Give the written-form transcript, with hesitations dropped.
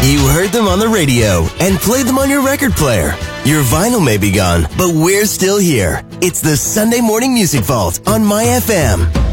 You heard them on the radio and played them on your record player. Your vinyl may be gone, but we're still here. It's the Sunday Morning Music Vault on My FM.